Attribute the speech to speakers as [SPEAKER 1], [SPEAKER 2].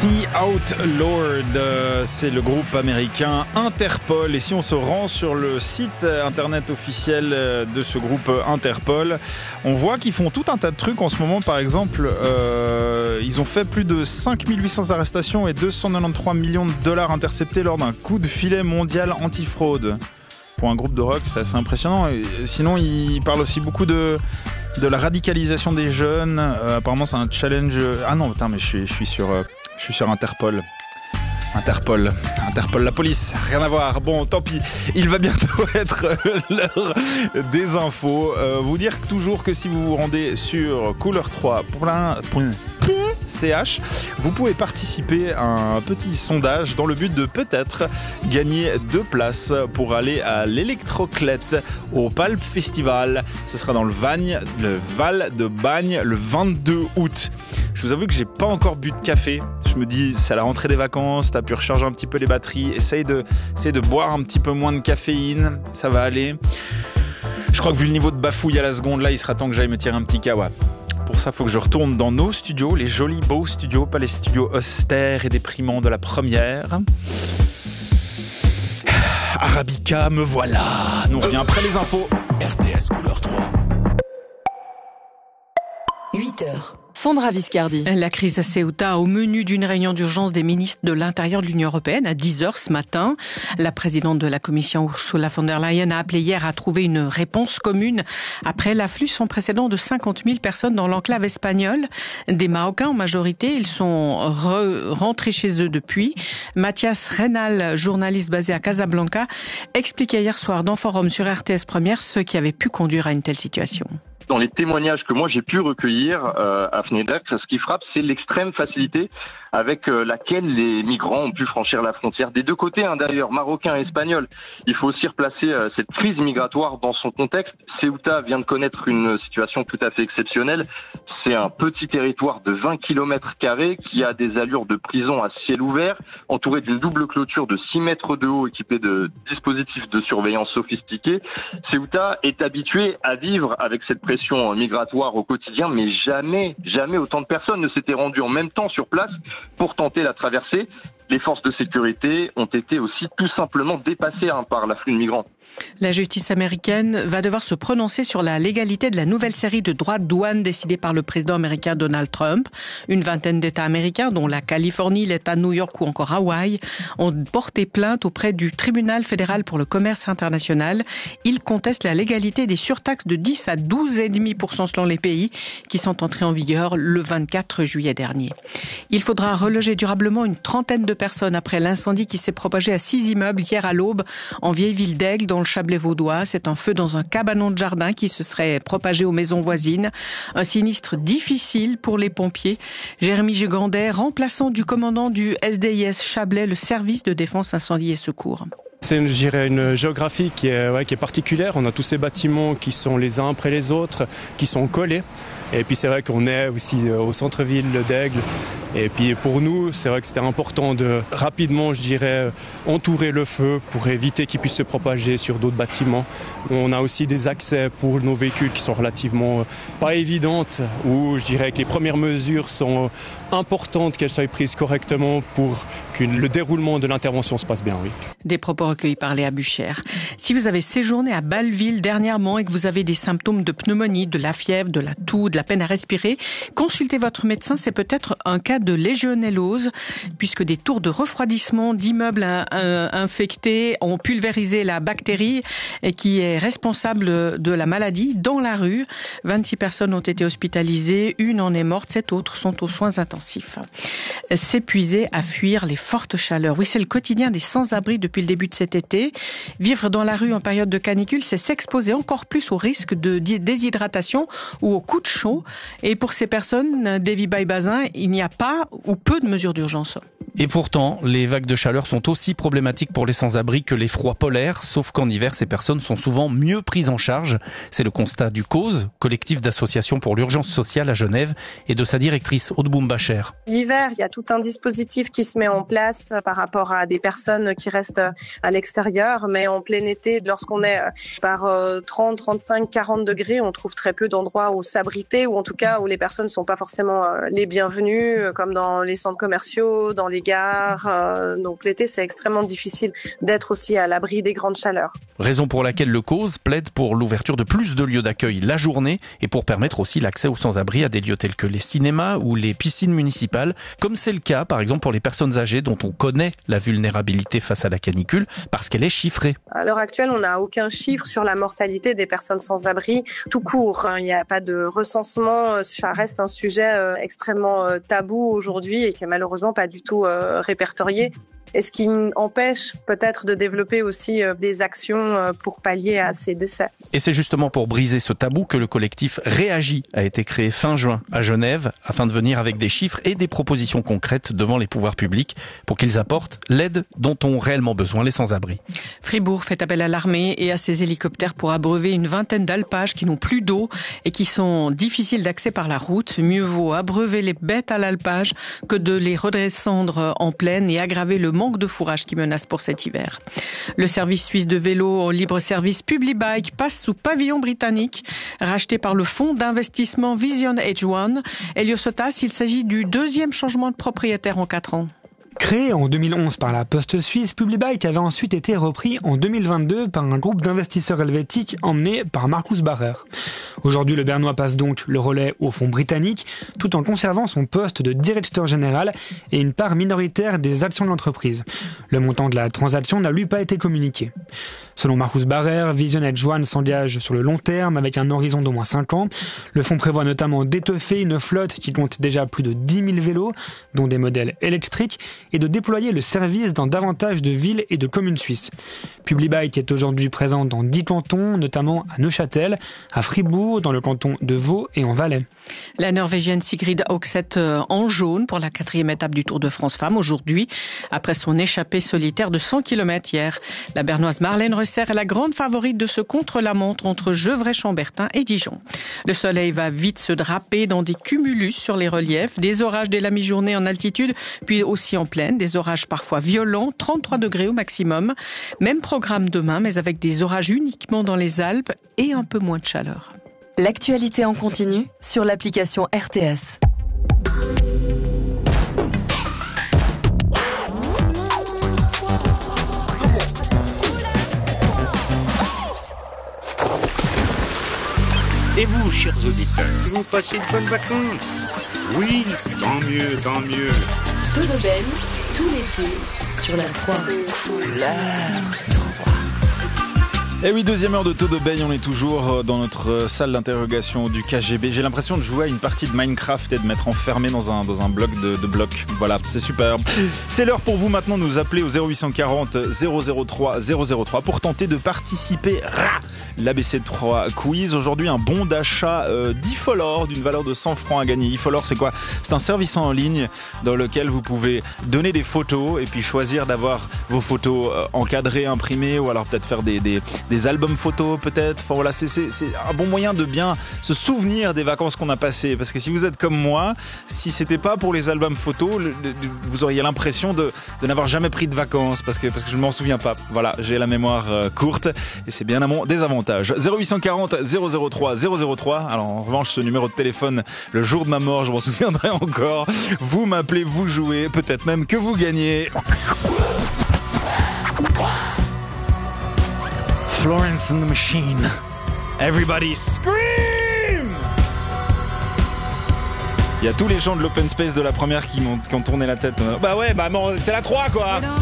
[SPEAKER 1] Sea Outlawed, c'est le groupe américain Interpol. Et si on se rend sur le site internet officiel de ce groupe Interpol, on voit qu'ils font tout un tas de trucs en ce moment. Par exemple, ils ont fait plus de 5800 arrestations et 293 millions de dollars interceptés lors d'un coup de filet mondial antifraude. Pour un groupe de rock, c'est assez impressionnant. Et sinon, ils parlent aussi beaucoup de la radicalisation des jeunes. Apparemment, c'est un challenge. Ah non, putain, mais je suis sur Interpol. Interpol, la police, rien à voir. Bon, tant pis. Il va bientôt être l'heure des infos. Vous dire toujours que si vous vous rendez sur couleur3.ch, vous pouvez participer à un petit sondage dans le but de peut-être gagner 2 places pour aller à l'Electroclette au Palp Festival. Ce sera dans le Val de Bagne le 22 août. Je vous avoue que j'ai pas encore bu de café. Je me dis, c'est à la rentrée des vacances, t'as pu recharger un petit peu les batteries. Essaye de boire un petit peu moins de caféine, ça va aller. Je crois que vu le niveau de bafouille à la seconde, là, il sera temps que j'aille me tirer un petit kawa. Pour ça, il faut que je retourne dans nos studios, les jolis beaux studios, pas les studios austères et déprimants de la première. Arabica, me voilà. Nous revient après les infos.
[SPEAKER 2] RTS Couleur 3.
[SPEAKER 3] 8h. Sandra Viscardi.
[SPEAKER 4] La crise à Ceuta au menu d'une réunion d'urgence des ministres de l'Intérieur de l'Union européenne à 10h ce matin. La présidente de la Commission, Ursula von der Leyen, a appelé hier à trouver une réponse commune après l'afflux sans précédent de 50 000 personnes dans l'enclave espagnole. Des Marocains en majorité, ils sont rentrés chez eux depuis. Mathias Reynal, journaliste basé à Casablanca, expliquait hier soir dans Forum sur RTS Première ce qui avait pu conduire à une telle situation.
[SPEAKER 5] Dans les témoignages que moi j'ai pu recueillir à Fnedac, ce qui frappe, c'est l'extrême facilité avec laquelle les migrants ont pu franchir la frontière des deux côtés, d'ailleurs, marocains et espagnols. Il faut aussi replacer cette crise migratoire dans son contexte. Ceuta vient de connaître une situation tout à fait exceptionnelle. C'est un petit territoire de 20 km² qui a des allures de prison à ciel ouvert, entouré d'une double clôture de 6 mètres de haut équipée de dispositifs de surveillance sophistiqués. Ceuta est habitué à vivre avec cette pression migratoire au quotidien, mais jamais autant de personnes ne s'étaient rendues en même temps sur place pour tenter la traversée. Les forces de sécurité ont été aussi tout simplement dépassées par l'afflux de migrants.
[SPEAKER 4] La justice américaine va devoir se prononcer sur la légalité de la nouvelle série de droits de douane décidée par le président américain Donald Trump. Une vingtaine d'États américains, dont la Californie, l'État de New York ou encore Hawaï, ont porté plainte auprès du tribunal fédéral pour le commerce international. Ils contestent la légalité des surtaxes de 10 à 12,5% selon les pays qui sont entrés en vigueur le 24 juillet dernier. Il faudra reloger durablement une trentaine de personnes après l'incendie qui s'est propagé à 6 immeubles hier à l'aube en vieille ville d'Aigle dans le Chablais vaudois. C'est un feu dans un cabanon de jardin qui se serait propagé aux maisons voisines. Un sinistre difficile pour les pompiers. Jérémy Gigandet, remplaçant du commandant du SDIS Chablais, le service de défense incendie et secours.
[SPEAKER 6] C'est, je dirais, une géographie qui est particulière. On a tous ces bâtiments qui sont les uns après les autres, qui sont collés. Et puis c'est vrai qu'on est aussi au centre-ville d'Aigle. Et puis pour nous, c'est vrai que c'était important de rapidement, je dirais, entourer le feu pour éviter qu'il puisse se propager sur d'autres bâtiments. On a aussi des accès pour nos véhicules qui sont relativement pas évidentes, où je dirais que les premières mesures sont importantes, qu'elles soient prises correctement pour que le déroulement de l'intervention se passe bien, oui.
[SPEAKER 4] Des propos recueillis par Léa Buchère. Si vous avez séjourné à Bâle-Ville dernièrement et que vous avez des symptômes de pneumonie, de la fièvre, de la toux, de la peine à respirer, consultez votre médecin, c'est peut-être un cas de légionellose, puisque des tours de refroidissement d'immeubles infectés ont pulvérisé la bactérie qui est responsable de la maladie dans la rue. 26 personnes ont été hospitalisées, une en est morte, 7 autres sont aux soins intensifs. S'épuiser à fuir les fortes chaleurs. Oui, c'est le quotidien des sans-abri depuis le début de cet été. Vivre dans la rue en période de canicule, c'est s'exposer encore plus au risque de déshydratation ou au coup de chaud. Et pour ces personnes, Davy Baye-Bazin, il n'y a pas ou peu de mesures d'urgence.
[SPEAKER 2] Et pourtant, les vagues de chaleur sont aussi problématiques pour les sans-abri que les froids polaires, sauf qu'en hiver, ces personnes sont souvent mieux prises en charge. C'est le constat du CAUSE, collectif d'associations pour l'urgence sociale à Genève, et de sa directrice, Aude Boumbacher.
[SPEAKER 7] L'hiver, il y a tout un dispositif qui se met en place par rapport à des personnes qui restent à l'extérieur, mais en plein été, lorsqu'on est par 30, 35, 40 degrés, on trouve très peu d'endroits où s'abriter, ou en tout cas où les personnes ne sont pas forcément les bienvenues, comme dans les centres commerciaux, dans les gares. Donc l'été, c'est extrêmement difficile d'être aussi à l'abri des grandes chaleurs.
[SPEAKER 2] Raison pour laquelle le CAUSE plaide pour l'ouverture de plus de lieux d'accueil la journée et pour permettre aussi l'accès aux sans-abri à des lieux tels que les cinémas ou les piscines municipales, comme c'est le cas par exemple pour les personnes âgées dont on connaît la vulnérabilité face à la canicule parce qu'elle est chiffrée.
[SPEAKER 7] À l'heure actuelle, on n'a aucun chiffre sur la mortalité des personnes sans-abri tout court. Il n'y a pas de recensement, ça reste un sujet extrêmement tabou aujourd'hui et qui est malheureusement pas du tout répertorié. Et ce qui empêche peut-être de développer aussi des actions pour pallier à ces décès.
[SPEAKER 2] Et c'est justement pour briser ce tabou que le collectif Réagit a été créé fin juin à Genève afin de venir avec des chiffres et des propositions concrètes devant les pouvoirs publics pour qu'ils apportent l'aide dont ont réellement besoin les sans-abri.
[SPEAKER 4] Fribourg fait appel à l'armée et à ses hélicoptères pour abreuver une vingtaine d'alpages qui n'ont plus d'eau et qui sont difficiles d'accès par la route. Mieux vaut abreuver les bêtes à l'alpage que de les redescendre en plaine et aggraver le manque de fourrage qui menace pour cet hiver. Le service suisse de vélo en libre service Publibike passe sous pavillon britannique, racheté par le fonds d'investissement Vision Age One. Elio Sotas, il s'agit du deuxième changement de propriétaire en 4 ans.
[SPEAKER 8] Créé en 2011 par la Poste suisse, Publibike avait ensuite été repris en 2022 par un groupe d'investisseurs helvétiques emmené par Markus Barer. Aujourd'hui, le Bernois passe donc le relais au fonds britannique, tout en conservant son poste de directeur général et une part minoritaire des actions de l'entreprise. Le montant de la transaction n'a lui pas été communiqué. Selon Markus Barer, Vision Age One s'engage sur le long terme avec un horizon d'au moins 5 ans. Le fonds prévoit notamment d'étoffer une flotte qui compte déjà plus de 10 000 vélos, dont des modèles électriques, et de déployer le service dans davantage de villes et de communes suisses. Publibike est aujourd'hui présent dans 10 cantons, notamment à Neuchâtel, à Fribourg, dans le canton de Vaud et en Valais.
[SPEAKER 4] La Norvégienne Sigrid Høgseth en jaune pour la 4e étape du Tour de France Femmes aujourd'hui, après son échappée solitaire de 100 km hier. La Bernoise Marlène Reusser est la grande favorite de ce contre-la-montre entre Gevrey-Chambertin et Dijon. Le soleil va vite se draper dans des cumulus sur les reliefs, des orages dès la mi-journée en altitude, puis aussi en plaine, des orages parfois violents, 33 degrés au maximum. Même programme demain, mais avec des orages uniquement dans les Alpes et un peu moins de chaleur.
[SPEAKER 3] L'actualité en continu sur l'application RTS.
[SPEAKER 9] Et vous, chers auditeurs, vous passez de bonnes vacances? Oui, tant mieux, tant mieux.
[SPEAKER 3] Todobel, tout l'été, sur la 3.
[SPEAKER 1] Et oui, deuxième heure de Todobel, on est toujours dans notre salle d'interrogation du KGB. J'ai l'impression de jouer à une partie de Minecraft et de m'être enfermé dans un bloc de blocs. Voilà, c'est super. C'est l'heure pour vous maintenant de nous appeler au 0840 003 003 pour tenter de participer à l'ABC3 quiz. Aujourd'hui, un bon d'achat d'Ifolor d'une valeur de 100 francs à gagner. Ifolor, c'est quoi? C'est un service en ligne dans lequel vous pouvez donner des photos et puis choisir d'avoir vos photos encadrées, imprimées, ou alors peut-être faire des albums photos peut-être. Enfin voilà, c'est un bon moyen de bien se souvenir des vacances qu'on a passées. Parce que si vous êtes comme moi, si c'était pas pour les albums photos, vous auriez l'impression de n'avoir jamais pris de vacances parce que je ne m'en souviens pas. Voilà, j'ai la mémoire courte et c'est bien à mon désavantage. 0840 003 003. Alors en revanche, ce numéro de téléphone, le jour de ma mort, je m'en souviendrai encore. Vous m'appelez, vous jouez, peut-être même que vous gagnez. Florence and the Machine. Everybody scream! Il y a tous les gens de l'open space de la première qui ont tourné la tête. Bah ouais, bah bon, c'est la 3 quoi!